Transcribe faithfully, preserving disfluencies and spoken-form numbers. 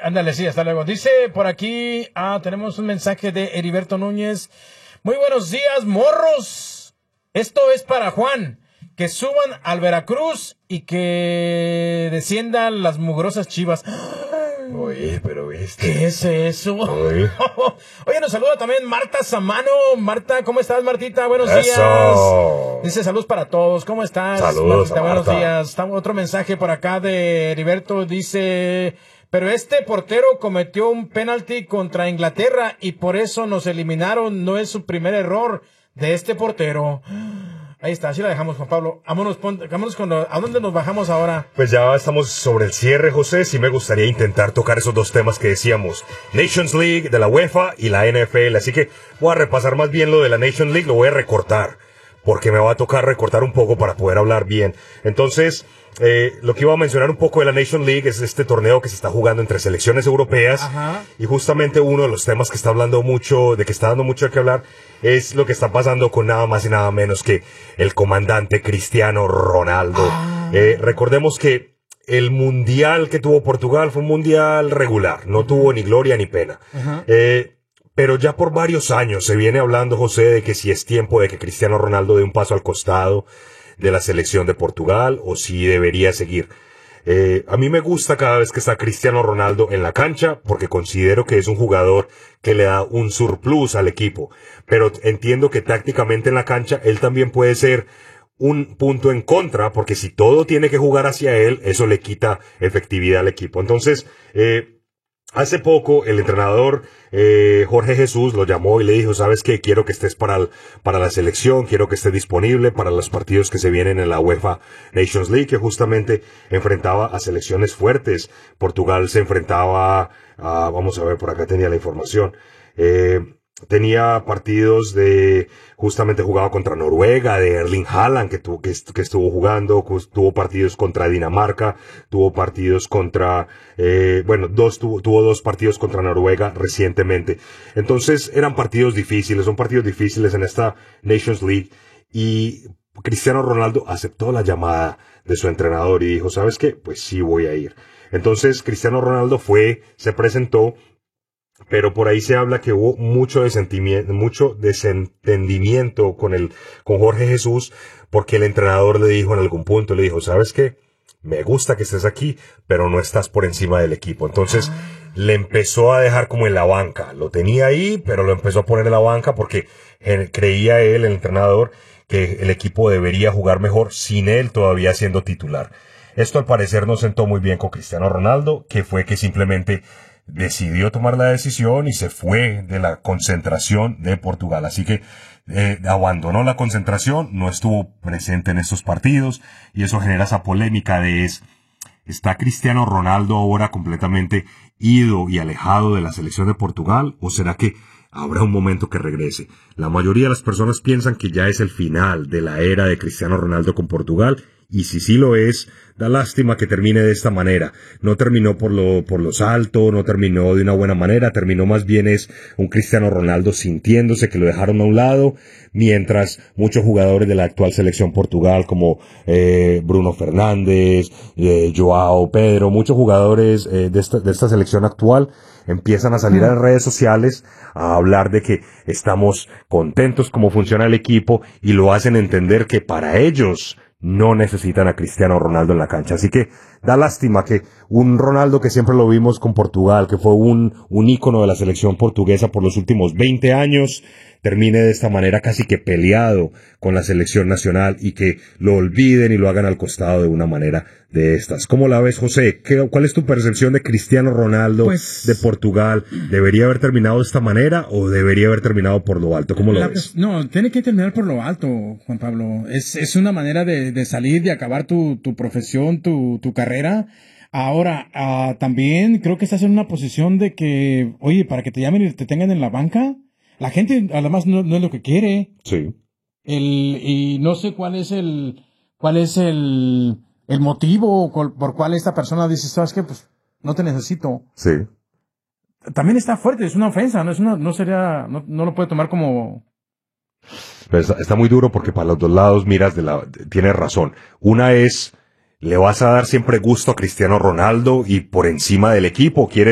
Ándale, sí, hasta luego. Dice por aquí, ah, tenemos un mensaje de Heriberto Núñez. Muy buenos días, morros. Esto es para Juan. Que suban al Veracruz y que desciendan las mugrosas Chivas. Oye, pero este... ¿Qué es eso? Oye, Oye, nos saluda también Marta Samano. Marta, ¿cómo estás, Martita? Buenos Eso. días. Dice saludos para todos. ¿Cómo estás, Saludos Martita? a Buenos Marta. días. Está otro mensaje por acá de Heriberto. Dice, pero este portero cometió un penalti contra Inglaterra y por eso nos eliminaron. No es su primer error de este portero. Ahí está, así la dejamos, Juan Pablo. Vámonos, pon, vámonos con lo, ¿a dónde nos bajamos ahora? pues ya estamos sobre el cierre, José. Sí me gustaría intentar tocar esos dos temas que decíamos. Nations League de la UEFA y la N F L. Así que voy a repasar más bien lo de la Nations League. Lo voy a recortar, porque me va a tocar recortar un poco para poder hablar bien. Entonces, eh, lo que iba a mencionar un poco de la Nations League es este torneo que se está jugando entre selecciones europeas. Ajá. Y justamente uno de los temas que está hablando mucho, de que está dando mucho de qué hablar, es lo que está pasando con nada más y nada menos que el comandante Cristiano Ronaldo. Ah. Eh, recordemos que el mundial que tuvo Portugal fue un mundial regular, no tuvo ni gloria ni pena. Ajá. Eh, pero ya por varios años se viene hablando, José, de que si es tiempo de que Cristiano Ronaldo dé un paso al costado de la selección de Portugal o si debería seguir. Eh, a mí me gusta cada vez que está Cristiano Ronaldo en la cancha porque considero que es un jugador que le da un surplus al equipo. Pero entiendo que tácticamente en la cancha él también puede ser un punto en contra porque si todo tiene que jugar hacia él, eso le quita efectividad al equipo. Entonces, eh, hace poco el entrenador eh, Jorge Jesús lo llamó y le dijo, ¿sabes qué? Quiero que estés para, el, para la selección, quiero que estés disponible para los partidos que se vienen en la UEFA Nations League, que justamente enfrentaba a selecciones fuertes. Portugal se enfrentaba a, vamos a ver, por acá tenía la información, eh, tenía partidos de, justamente jugaba contra Noruega, de Erling Haaland, que, tuvo, que, que estuvo jugando, tuvo partidos contra Dinamarca, tuvo partidos contra, eh, bueno, dos, tuvo, tuvo dos partidos contra Noruega recientemente. Entonces, eran partidos difíciles, son partidos difíciles en esta Nations League, y Cristiano Ronaldo aceptó la llamada de su entrenador y dijo, ¿sabes qué? Pues sí voy a ir. Entonces, Cristiano Ronaldo fue, se presentó, pero por ahí se habla que hubo mucho desentimiento, mucho desentendimiento con el, con Jorge Jesús, porque el entrenador le dijo en algún punto, le dijo, ¿sabes qué? Me gusta que estés aquí, pero no estás por encima del equipo. Entonces, ah. le empezó a dejar como en la banca. Lo tenía ahí, pero lo empezó a poner en la banca porque eh, creía él, el entrenador, que el equipo debería jugar mejor sin él todavía siendo titular. Esto al parecer no sentó muy bien con Cristiano Ronaldo, que fue que simplemente decidió tomar la decisión y se fue de la concentración de Portugal. Así que eh, abandonó la concentración, no estuvo presente en estos partidos y eso genera esa polémica de es, ¿está Cristiano Ronaldo ahora completamente ido y alejado de la selección de Portugal o será que habrá un momento que regrese? La mayoría de las personas piensan que ya es el final de la era de Cristiano Ronaldo con Portugal. Y si sí lo es, da lástima que termine de esta manera. No terminó por lo, por los altos, no terminó de una buena manera, terminó más bien es un Cristiano Ronaldo sintiéndose que lo dejaron a un lado, mientras muchos jugadores de la actual selección Portugal, como eh, Bruno Fernández, eh, Joao Pedro, muchos jugadores eh, de, esta, de esta selección actual, empiezan a salir a las redes sociales a hablar de que estamos contentos cómo funciona el equipo y lo hacen entender que para ellos no necesitan a Cristiano Ronaldo en la cancha. Así que da lástima que un Ronaldo que siempre lo vimos con Portugal, que fue un, un ícono de la selección portuguesa por los últimos veinte años, termine de esta manera casi que peleado con la selección nacional y que lo olviden y lo hagan al costado de una manera de estas. ¿Cómo la ves, José? ¿Qué, ¿Cuál es tu percepción de Cristiano Ronaldo pues, de Portugal? ¿Debería haber terminado de esta manera o debería haber terminado por lo alto? ¿Cómo lo la, ves? No, tiene que terminar por lo alto, Juan Pablo. Es, es una manera de, de salir, de acabar tu, tu profesión, tu, tu carrera. Ahora, uh, también creo que estás en una posición de que, oye, para que te llamen y te tengan en la banca, la gente además no, no es lo que quiere. Sí. El, y no sé cuál es el, cuál es el, el motivo por cual esta persona dice, ¿sabes qué? Pues no te necesito. Sí. También está fuerte, es una ofensa, no es una, no sería, no, no lo puede tomar como. Pero está, está muy duro porque para los dos lados miras de la, tienes razón. Una es, le vas a dar siempre gusto a Cristiano Ronaldo y por encima del equipo, quiere